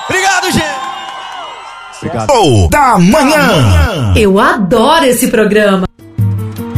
Obrigado, gente. Obrigado. Da manhã. Eu adoro esse programa.